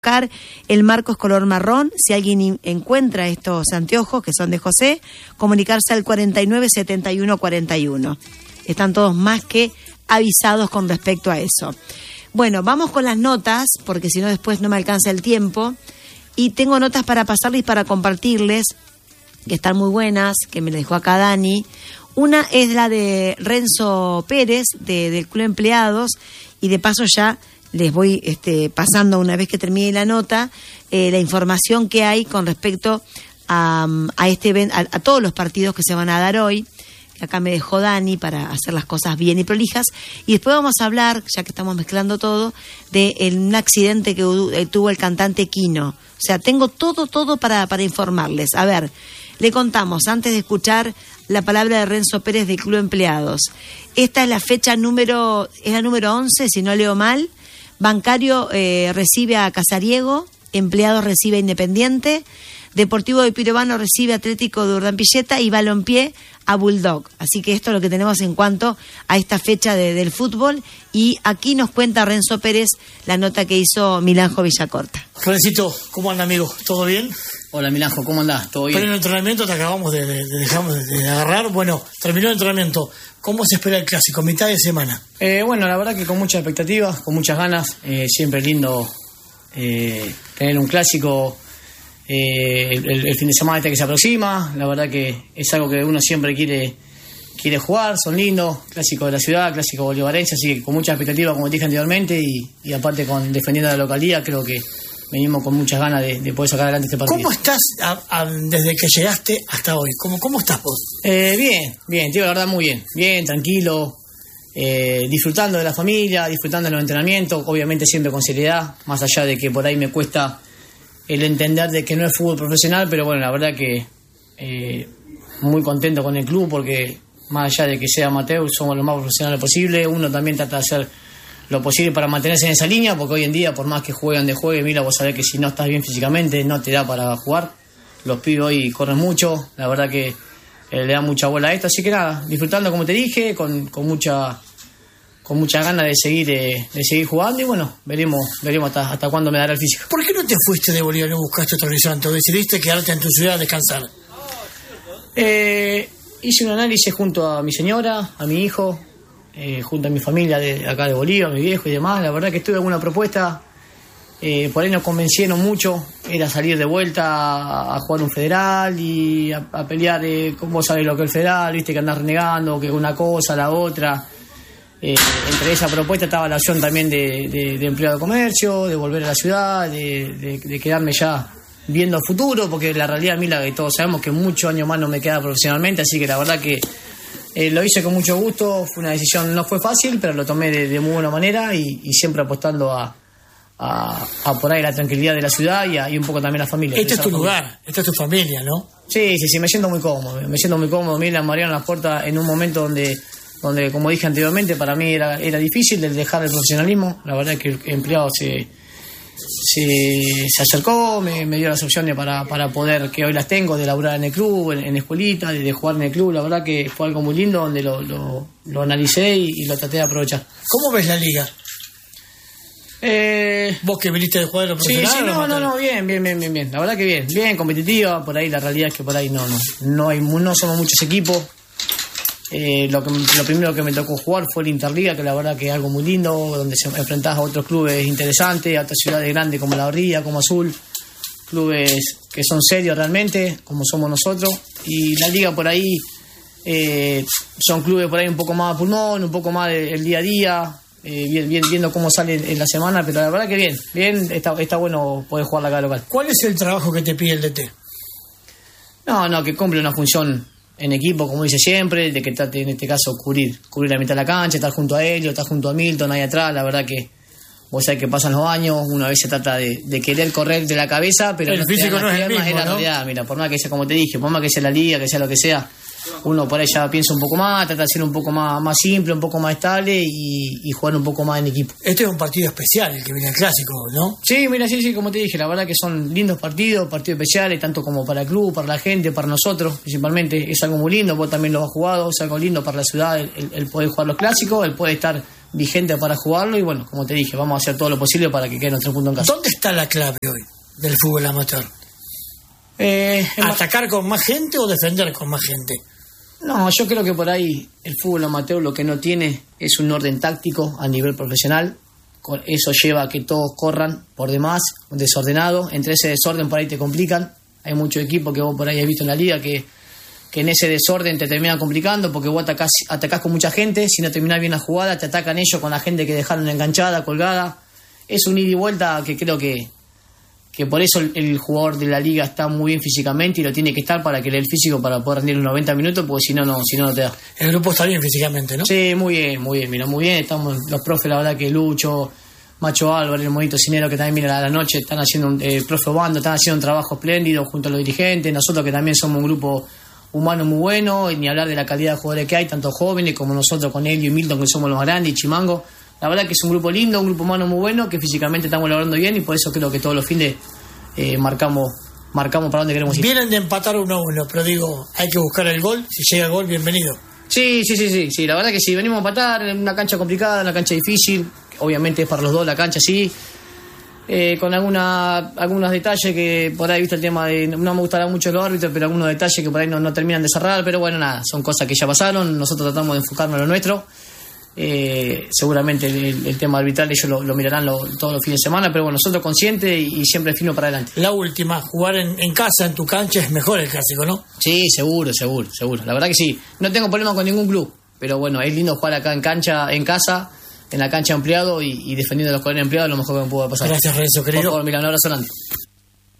El marco es color marrón. Si alguien encuentra estos anteojos, que son de José, comunicarse al 49 71 41. Están todos más que avisados con respecto a eso. Bueno, vamos con las notas, porque si no después no me alcanza el tiempo. Y tengo notas para pasarles y para compartirles, que están muy buenas, que me las dejó acá Dani. Una es la de Renzo Pérez, del Club Empleados, y de paso ya les voy pasando, una vez que termine la nota, la información que hay con respecto a este evento, a todos los partidos que se van a dar hoy, que acá me dejó Dani para hacer las cosas bien y prolijas. Y después vamos a hablar, ya que estamos mezclando todo, de un accidente que tuvo el cantante Quino. O sea, tengo todo para informarles. A ver, le contamos, antes de escuchar la palabra de Renzo Pérez del Club Empleados. Esta es la fecha número 11, si no leo mal. Bancario recibe a Casariego, Empleados recibe a Independiente, Deportivo de Pirovano recibe a Atlético de Urdampilleta y Balompié a Bulldog. Así que esto es lo que tenemos en cuanto a esta fecha del fútbol. Y aquí nos cuenta Renzo Pérez la nota que hizo Milanjo Villacorta. Rencito, ¿cómo anda, amigo? ¿Todo bien? Hola, Milanjo, ¿cómo andás? ¿Todo bien? Pero en el entrenamiento te acabamos de agarrar. Bueno, terminó el entrenamiento. ¿Cómo se espera el clásico? Mitad de semana. Bueno, la verdad que con muchas expectativas, con muchas ganas. Siempre lindo tener un clásico el fin de semana que se aproxima. La verdad que es algo que uno siempre quiere jugar. Son lindos, clásico de la ciudad, clásico bolivarense, así que con muchas expectativas, como dije anteriormente, y aparte defendiendo la localidad, creo que venimos con muchas ganas de poder sacar adelante este partido. ¿Cómo estás desde que llegaste hasta hoy? ¿Cómo estás vos? Bien, tío, la verdad muy bien, tranquilo, disfrutando de la familia, disfrutando de los entrenamientos, obviamente siempre con seriedad, más allá de que por ahí me cuesta el entender de que no es fútbol profesional, pero bueno, la verdad que muy contento con el club, porque más allá de que sea amateur, somos lo más profesionales posible. Uno también trata de hacer lo posible para mantenerse en esa línea, porque hoy en día, por más que jueguen de juegue, mira, vos sabés que si no estás bien físicamente, no te da para jugar. Los pibes hoy corren mucho, la verdad que le dan mucha bola a esto, así que nada, disfrutando, como te dije, con mucha ganas de seguir jugando, y bueno, veremos hasta cuándo me dará el físico. ¿Por qué no te fuiste de Bolivia y no buscaste otro horizonte? ¿O decidiste quedarte en tu ciudad a descansar? Hice un análisis junto a mi señora, a mi hijo, junto a mi familia de acá de Bolivia, mi viejo y demás. La verdad que estuve alguna propuesta, por ahí nos convencieron mucho, era salir de vuelta a jugar un federal y a pelear, vos sabés lo que es el federal, viste que andás renegando, que una cosa, la otra. Entre esa propuesta estaba la opción también de empleado de comercio, de volver a la ciudad, de quedarme ya viendo el futuro, porque la realidad, Mila, que todos sabemos que muchos años más no me queda profesionalmente, así que la verdad que lo hice con mucho gusto. Fue una decisión, no fue fácil, pero lo tomé de muy buena manera, y siempre apostando a por ahí la tranquilidad de la ciudad y un poco también la familia. Este es tu lugar, esta es tu familia, ¿no? Sí, me siento muy cómodo. Mira, me abrieron las puertas en un momento donde, como dije anteriormente, para mí era difícil de dejar el profesionalismo. La verdad es que el empleado se acercó, me dio las opciones para poder, que hoy las tengo, de laburar en el club, en escuelita, de jugar en el club. La verdad que fue algo muy lindo, donde lo analicé y lo traté de aprovechar. ¿Cómo ves la liga? ¿Vos que viniste de jugar a lo profesional? Sí, no, bien. La verdad que bien competitiva. Por ahí la realidad es que por ahí no somos muchos equipos. Lo primero que me tocó jugar fue la Interliga, que la verdad que es algo muy lindo, donde se enfrentás a otros clubes interesantes, a otras ciudades grandes como La Barría, como Azul, clubes que son serios realmente, como somos nosotros. Y la liga por ahí son clubes por ahí un poco más a pulmón, un poco más del día a día, viendo cómo sale en la semana, pero la verdad que bien, está bueno poder jugar acá local. ¿Cuál es el trabajo que te pide el DT? No, que cumple una función en equipo, como dice siempre, de que trate en este caso cubrir la mitad de la cancha, estar junto a Helio, estar junto a Milton ahí atrás. La verdad que vos sabés que pasan los años, uno a veces trata de querer correr de la cabeza, pero el físico no es el mismo, es la realidad. Mira, por más que sea, como te dije, por más que sea la liga, que sea lo que sea, uno por ahí ya piensa un poco más, trata de ser un poco más simple, un poco más estable y jugar un poco más en equipo. Este es un partido especial, el que viene al clásico, ¿no? Sí, mira, sí, como te dije, la verdad que son lindos partidos especiales, tanto como para el club, para la gente, para nosotros, principalmente. Es algo muy lindo, vos también lo has jugado, es algo lindo para la ciudad, el poder jugar los clásicos, el poder estar vigente para jugarlo y bueno, como te dije, vamos a hacer todo lo posible para que queden los 3 puntos en casa. ¿Dónde está la clave hoy del fútbol amateur? ¿Atacar con más gente o defender con más gente? No, yo creo que por ahí el fútbol amateur lo que no tiene es un orden táctico a nivel profesional. Eso lleva a que todos corran por demás, desordenado. Entre ese desorden por ahí te complican. Hay muchos equipos que vos por ahí has visto en la liga que en ese desorden te terminan complicando porque vos atacás con mucha gente. Si no terminás bien la jugada, te atacan ellos con la gente que dejaron enganchada, colgada. Es un ida y vuelta que creo que por eso el jugador de la liga está muy bien físicamente y lo tiene que estar para que le dé el físico para poder rendir los 90 minutos, porque si no te da. El grupo está bien físicamente, ¿no? Sí, muy bien, mira, muy bien. Estamos los profes, la verdad que Lucho, Macho Álvarez, el Monito Cinero, que también mira a la noche, están haciendo profe Bando, están haciendo un trabajo espléndido junto a los dirigentes. Nosotros que también somos un grupo humano muy bueno, y ni hablar de la calidad de jugadores que hay, tanto jóvenes como nosotros con Elio y Milton, que somos los más grandes, y Chimango. La verdad que es un grupo lindo, un grupo humano muy bueno, que físicamente estamos logrando bien y por eso creo que todos los fines marcamos para dónde queremos ir. Vienen de empatar 1-1, pero digo, hay que buscar el gol. Si llega el gol, bienvenido. Sí, la verdad que sí, venimos a empatar en una cancha complicada, una cancha difícil, obviamente es para los dos la cancha, sí, con algunos detalles que por ahí, visto el tema de, no me gustará mucho los árbitros, pero algunos detalles que por ahí no terminan de cerrar, pero bueno, nada, son cosas que ya pasaron, nosotros tratamos de enfocarnos en lo nuestro. Seguramente el tema arbitral ellos lo mirarán todos los fines de semana, pero bueno, nosotros conscientes y siempre firmes para adelante. La última, jugar en casa, en tu cancha, es mejor el clásico, ¿no? Sí, seguro, la verdad que sí, no tengo problema con ningún club, pero bueno, es lindo jugar acá en casa, en la cancha ampliado y defendiendo a los colores ampliados, lo mejor que me pudo pasar. Gracias, Renzo, querido. Por favor, mira, un abrazo grande.